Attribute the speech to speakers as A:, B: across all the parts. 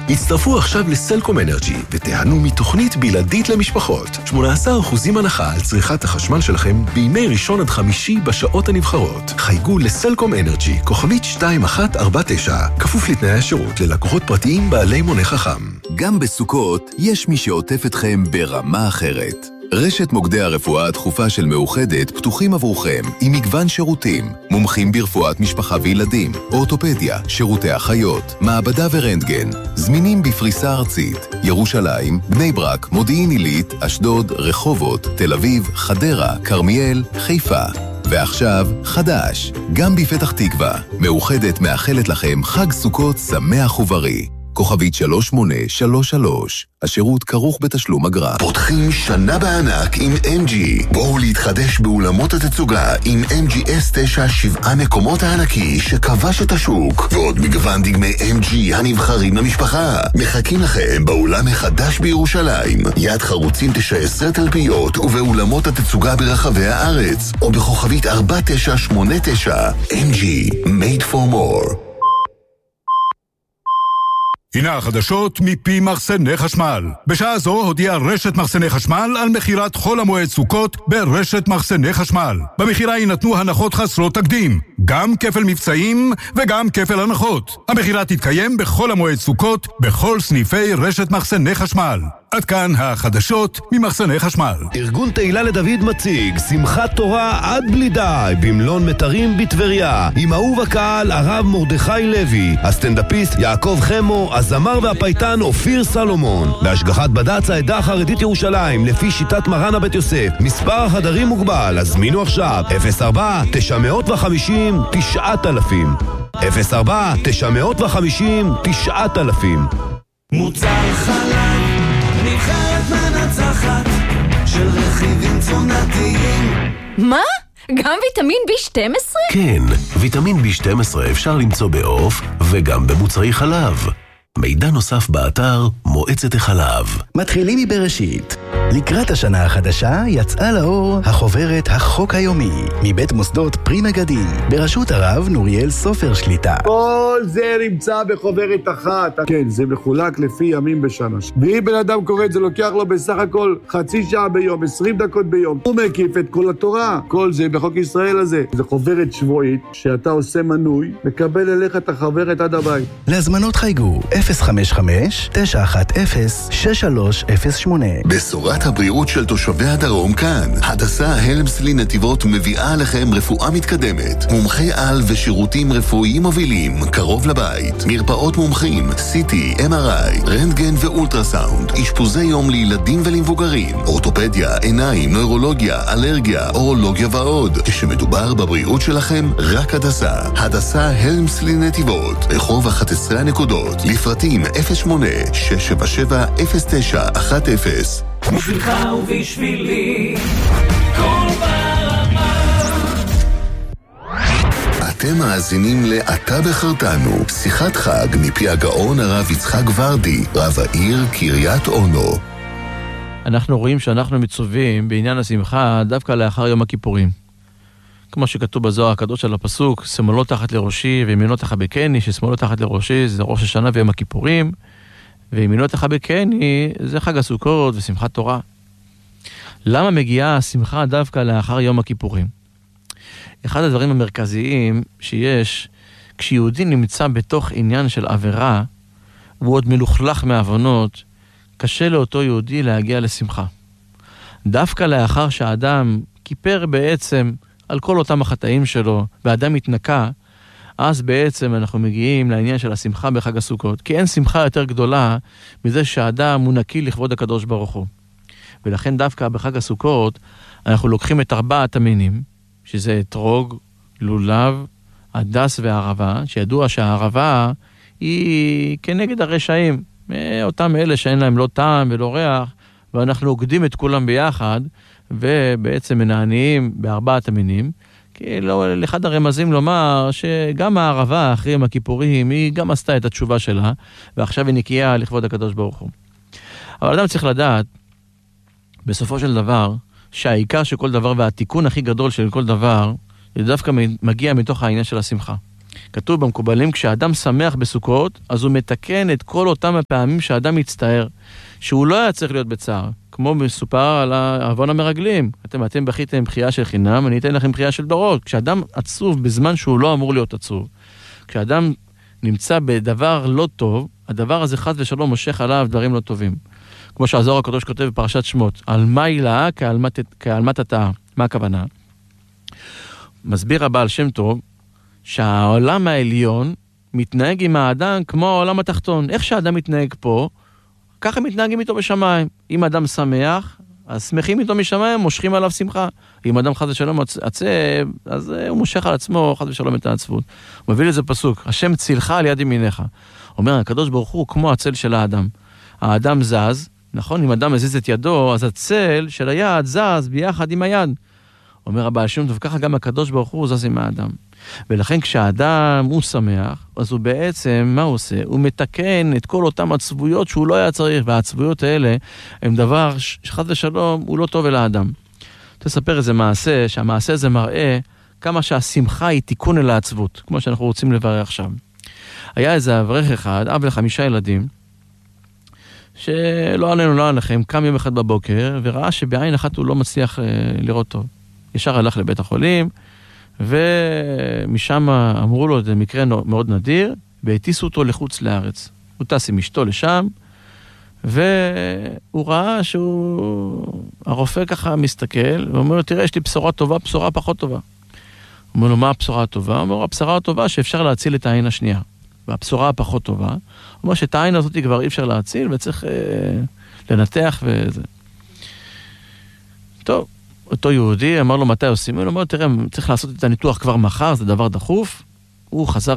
A: הצטרפו עכשיו לסלקום אנרג'י ותיהנו מתוכנית בלעדית למשפחות. 18% הנחה על צריכת החשמל שלכם בימי ראשון עד חמישי בשעות הנבחרות. חייגו לסלקום אנרג'י, כוכבית 2149, כפוף לתנאי השירות ללקוחות פרטיים בעלי מונה חכם.
B: גם בסוכות יש מי שעוטף אתכם ברמה אחרת. רשת מוקדי הרפואה הדחופה של מאוחדת פתוחים עבורכם עם מגוון שירותים, מומחים ברפואת משפחה וילדים, אורתופדיה, שירותי אחיות, מעבדה ורנטגן, זמינים בפריסה ארצית, ירושלים, בני ברק, מודיעין עילית, אשדוד, רחובות, תל אביב, חדרה, כרמיאל, חיפה. ועכשיו, חדש, גם בפתח תקווה, מאוחדת מאחלת לכם חג סוכות שמח ובריא. כוכבית 3833, השירות כרוך בתשלום אגרה.
C: פותחים שנה בענק עם MG. בואו להתחדש באולמות התצוגה עם MG S9 7 מקומות הענקי שכבש את השוק, ועוד מגוון דגמי MG הנבחרים למשפחה. מחכים לכם באולם החדש בירושלים, יד חרוצים 19 תלפיות ובאולמות התצוגה ברחבי הארץ, או בכוכבית 4989. MG, made for more.
D: הנה החדשות מפי מחסני חשמל. בשעה זו הודיעה רשת מחסני חשמל על מחירת חול המועד סוכות ברשת מחסני חשמל. במחירה יינתנו הנחות חסרות תקדים, גם כפל מבצעים וגם כפל הנחות. המחירה תתקיים בכל המועד סוכות בכל סניפי רשת מחסני חשמל. עד כאן החדשות ממחסני חשמל.
E: ארגון תהילה לדוד מציג שמחת תורה עד בלי די במלון מטרים בטבריה, עם אהוב הקהל הרב מרדכי לוי, הסטנדאפיסט יעקב חמו, הזמר והפייטן אופיר סלומון, בהשגחת בד"ץ העדה החרדית ירושלים לפי שיטת מרן הבית יוסף. מספר החדרים מוגבל, הזמינו עכשיו 04-950-9000 04-950-9000.
F: מוצר חלב נבחרת מנצחת של רכיבים תזונתיים.
G: מה? גם ויטמין B12?
A: כן, ויטמין B12 אפשר למצוא בעוף וגם במוצרי חלב. מידע נוסף באתר מועצת החלב.
H: מתחילים מבראשית. לקראת השנה החדשה יצאה לאור החוברת החוק היומי מבית מוסדות פרי מגדים בראשות הרב נוריאל סופר שליטה.
I: כל זה נמצא בחוברת אחת. כן, זה מחולק לפי ימים בשנה. ואם בן אדם קורא את זה, לוקח לו בסך הכל חצי שעה ביום, 20 דקות ביום. הוא מקיף את כל התורה. כל זה בחוק ישראל הזה. זה חוברת שבועית שאתה עושה מנוי, מקבל אליך את החוברת עד הבית.
H: להזמנות חייגו 055-910-6308.
C: בשורת הבריאות של תושבי הדרום כאן. הדסה הלמסלי נתיבות מביאה לכם רפואה מתקדמת, מומחי על ושירותים רפואיים מובילים קרוב לבית, מרפאות מומחים, CT, MRI, רנטגן ואולטרסאונד, אשפוזי יום לילדים ולמבוגרים, אורתופדיה, עיניים, נוירולוגיה, אלרגיה, אורולוגיה ועוד. כשמדובר בבריאות שלכם, רק הדסה. הדסה הלמסלי נתיבות, רחוב 11 הנקודות, לפרטים 08-677-0910.
F: בשבילך ובשבילי כל ברמה.
C: אתם מאזינים ל"אתה בחרתנו", שיחת חג מפי הגאון הרב יצחק ורדי, רב העיר קריית אונו.
J: אנחנו רואים שאנחנו מצווים בעניין השמחה דווקא לאחר יום הכיפורים. כמו שכתוב בזוהר הקדוש על הפסוק, שמאלו תחת לראשי וימינו תחבקני, ששמאלו תחת לראשי זה ראש השנה ויום הכיפורים, וימינו תחבקני זה חג הסוכות ושמחת תורה. למה מגיעה השמחה דווקא לאחר יום הכיפורים? אחד הדברים המרכזיים שיש, כשיהודי נמצא בתוך עניין של עבירה, והוא עוד מלוכלך מעוונות, קשה לאותו יהודי להגיע לשמחה. דווקא לאחר שהאדם כיפר בעצם על כל אותם החטאים שלו, והאדם מתנקה, אז בעצם אנחנו מגיעים לעניין של השמחה בחג הסוכות, כי אין שמחה יותר גדולה מזה שהאדם הוא נקי לכבוד הקדוש ברוך הוא. ולכן דווקא בחג הסוכות אנחנו לוקחים את 4 המינים, שזה אתרוג, לולב, הדס והערבה, שידוע שהערבה היא כנגד הרשעים, אותם אלה שאין להם לא טעם ולא ריח, ואנחנו עוקדים את כולם ביחד, ובעצם מנעניים ב4 המינים, כי לאחד הרמזים לומר שגם הערבה אחרי יום הכיפורים היא גם עשתה את התשובה שלה, ועכשיו היא נקייה לכבוד הקדוש ברוך הוא. אבל אדם צריך לדעת, בסופו של דבר, שהעיקר של כל דבר והתיקון הכי גדול של כל דבר, זה דווקא מגיע מתוך העניין של השמחה. כתוב במקובלים, כשאדם שמח בסוכות, אז הוא מתקן את כל אותם הפעמים שהאדם מצטער, שהוא לא היה צריך להיות בצער, כמו מסופר על העוון המרגלים. אתם בכיתם בחייה של חינם, אני אתן לכם בחייה של דורות. כשאדם עצוב בזמן שהוא לא אמור להיות עצוב, כשאדם נמצא בדבר לא טוב, הדבר הזה חס ושלום מושך עליו דברים לא טובים. כמו שהזוהר הקדוש כותב בפרשת שמות, על מה הילאה כעלמת התאה. מה הכוונה? מסביר הבעל שם טוב, שהעולם העליון מתנהג עם האדם כמו העולם התחתון. איך שהאדם מתנהג פה, ככה מתנהגים איתו בשמיים. אם אדם שמח, אז שמחים איתו משמיים, מושכים עליו שמחה. אם אדם חס ושלום עצב, אז הוא מושך על עצמו חס ושלום את העצבות. הוא מביא לזה פסוק, השם צילך על יד ימינך. אומר, הקדוש ברוך הוא כמו הצל של האדם. האדם זז, נכון? אם אדם מזיז את ידו, אז הצל של היד זז ביחד עם היד. אומר הבעל שם טוב, ככה גם הקדוש ברוך הוא זז עם האדם. ולכן כשהאדם הוא שמח, אז הוא בעצם, מה הוא עושה? הוא מתקן את כל אותם עצבויות שהוא לא היה צריך, והעצבויות האלה הם דבר שחד ושלום הוא לא טוב אל האדם. תספר איזה מעשה, שהמעשה הזה מראה כמה שהשמחה היא תיקון אל העצבות, כמו שאנחנו רוצים לברר עכשיו. היה איזה אברך אחד, אב ל5 ילדים, שלא עלינו, לא עליכם, קם יום אחד בבוקר, וראה שבעין אחת הוא לא מצליח לראות טוב. ישר הלך לבית החולים, ומשם אמרו לו, זה מקרה מאוד נדיר, והטיסו אותו לחוץ לארץ. הוא טס עם אשתו לשם, והוא ראה הרופא ככה מסתכל, ואומר לו, תראה, יש לי בשורה טובה, בשורה פחות טובה. הוא אומר לו, מה הבשורה הטובה? הוא אומר, הבשורה הטובה שאפשר להציל את העין השנייה. והבשורה הפחות טובה, הוא אומר שאת העין הזאת כבר אי אפשר להציל, וצריך לנתח וזה. טוב. אותו יהודי אמר לו מתי עושים, הוא אומר, תראה, צריך לעשות את הניתוח כבר מחר, זה דבר דחוף. הוא חזר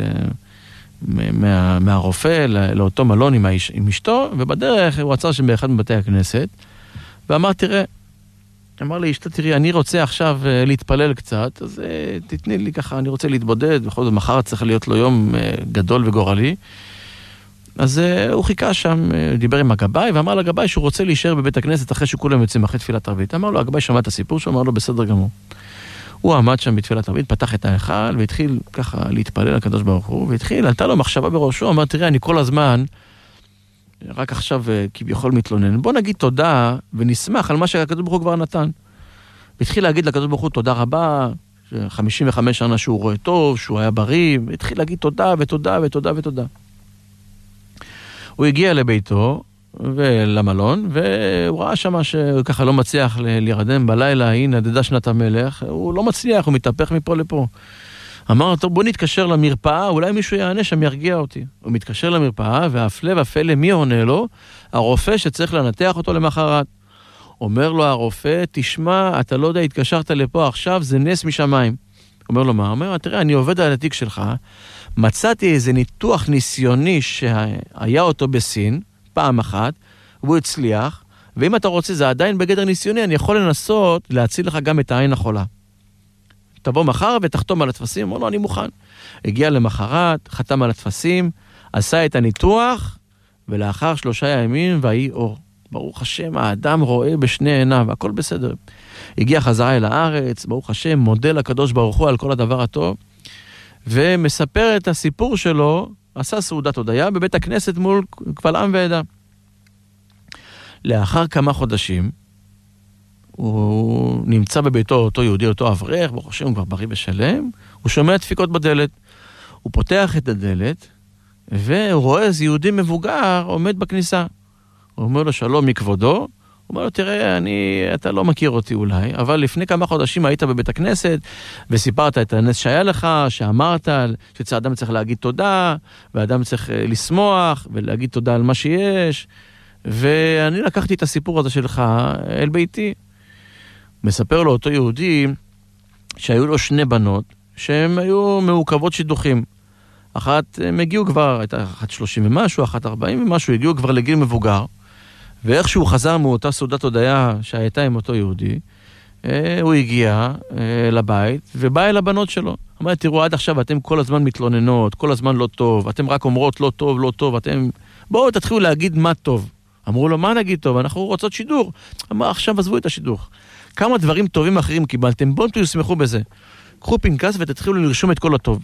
J: מהרופא לאותו מלון עם אשתו, ובדרך הוא עצר שם באחד מבתי הכנסת, ואמר, אמר לי, אשתו, תראי, אני רוצה עכשיו להתפלל קצת, אז תתני לי ככה, אני רוצה להתבודד, בכל זאת מחר צריך להיות לו יום גדול וגורלי. אז הוא חיכה שם, דיבר עם הגבאי, ואמר לגבאי שהוא רוצה להישאר בבית הכנסת אחרי שכולם יוצאים אחרי תפילת ערבית. אמר לו, הגבאי שמע את הסיפור שהוא אמר לו, בסדר גמור. הוא עמד שם בתפילת ערבית, פתח את ההיכל, והתחיל ככה להתפלל לקדוש ברוך הוא, עלתה לו מחשבה בראשו, אמר, תראה, אני כל הזמן, רק עכשיו כביכול מתלונן, בוא נגיד תודה, ונשמח על מה שהקדוש ברוך הוא כבר נתן. והתחיל להגיד לקדוש ברוך הוא, תודה רבה, 55 שנה שהוא רואה טוב, שהוא היה בריא, והתחיל להגיד תודה ותודה ותודה ותודה. הוא הגיע לביתו ולמלון, והוא ראה שמה שככה לא מצליח להירדם בלילה, הנה, נדדה שנת המלך, הוא לא מצליח, הוא מתהפך מפה לפה. אמר, טוב, בוא נתקשר למרפאה, אולי מישהו יענה שם, ירגיע אותי. הוא מתקשר למרפאה, והפלא ופלא, מי עונה לו? הרופא שצריך לנתח אותו למחרת. אומר לו הרופא, תשמע, אתה לא יודע, התקשרת לפה עכשיו, זה נס משמיים. אומר לו, מה? אומר, תראה, אני עובד על התיק שלך, מצאתי איזה ניתוח ניסיוני שהיה אותו בסין, פעם אחת, והוא הצליח, ואם אתה רוצה, זה עדיין בגדר ניסיוני, אני יכול לנסות להציל לך גם את העין החולה. תבוא מחר ותחתום על התפסים, אמר לו, אני מוכן. הגיע למחרת, חתם על התפסים, עשה את הניתוח, ולאחר 3 ימים, והיא אור. ברוך השם, האדם רואה בשני עיניו, הכל בסדר. הגיע חזרה אל הארץ, ברוך השם, מודה לקדוש ברוך הוא על כל הדבר הטוב, ומספר את הסיפור שלו, עשה סעודת הודיה בבית הכנסת מול קבל עם ועדה. לאחר כמה חודשים, הוא נמצא בביתו, אותו יהודי, אותו אברך, ברוך השם, הוא כבר בריא ושלם, הוא שומע דפיקות בדלת, הוא פותח את הדלת, והוא רואה איזה יהודי מבוגר עומד בכניסה. הוא אומר לו, שלום מכבודו, הוא אומר לו, תראה, אתה לא מכיר אותי אולי, אבל לפני כמה חודשים היית בבית הכנסת, וסיפרת את הנס שהיה לך, שאמרת שאדם צריך להגיד תודה, ואדם צריך לשמוח, ולהגיד תודה על מה שיש, ואני לקחתי את הסיפור הזה שלך אל ביתי. מספר לו אותו יהודי, שהיו לו 2 בנות, שהן היו מעוכבות שידוכים. אחת, הם הגיעו כבר, הייתה אחת 30 ומשהו, אחת 40 ומשהו, הגיעו כבר לגיל מבוגר, ואיכשהו חזר מאותה סעודת הודיה שהייתה עם אותו יהודי, הוא הגיע לבית, ובא אל הבנות שלו. אמר, תראו, עד עכשיו אתם כל הזמן מתלוננות, כל הזמן לא טוב, אתם רק אומרות לא טוב, לא טוב, בואו תתחילו להגיד מה טוב. אמרו לו, מה נגיד טוב? אנחנו רוצות שידור. אמר, עכשיו עזבו את השידור. כמה דברים טובים אחרים קיבלתם, בואו תשמחו בזה. קחו פנקס ותתחילו לרשום את כל הטוב.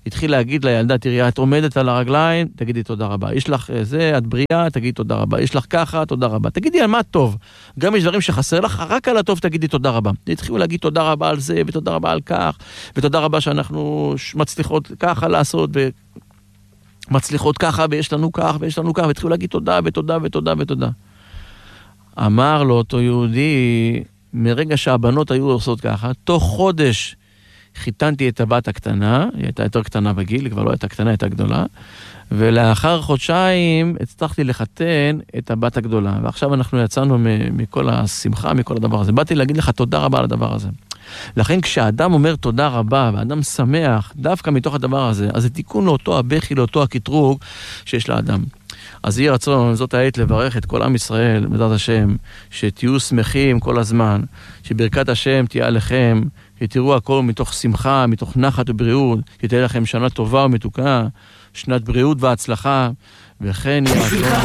J: התחיל להגיד לילדה, תראי, את עומדת על הרגליים, תגידי תודה רבה. יש לך זה, את בריאה, תגידי תודה רבה. יש לך ככה, תודה רבה. תגידי על מה טוב. גם יש דברים שחסר לך, רק על הטוב תגידי תודה רבה. התחילו להגיד תודה רבה על זה, ותודה רבה על כך, ותודה רבה שאנחנו מצליחות ככה לעשות, ומצליחות ככה, ויש לנו כך, ויש לנו כך, והתחילו להגיד תודה, ותודה, ותודה, ותודה. אמר לו אותו יהודי, מרגע שהבנות היו עושות ככה, תוך חודש חיתנתי את הבת הקטנה, היא הייתה יותר קטנה בגיל, היא כבר לא הייתה קטנה, הייתה גדולה, ולאחר חודשיים הצלחתי לחתן את הבת הגדולה, ועכשיו אנחנו יצאנו מכל השמחה, מכל הדבר הזה. באתי להגיד לך תודה רבה על הדבר הזה. לכן כשאדם אומר תודה רבה, ואדם שמח, דווקא מתוך הדבר הזה, אז זה תיקון לאותו הבכי, לאותו הקטרוג שיש לאדם. אז יהיה רצון, זאת העת לברך את כל עם ישראל, בעזרת השם, שתהיו שמחים כל הזמן, שברכת השם תהיה עליכם, שתראו הכל מתוך שמחה, מתוך נחת ובריאות, שתהיה לכם שנה טובה ומתוקה, שנת בריאות והצלחה, וכן יהיה רצון.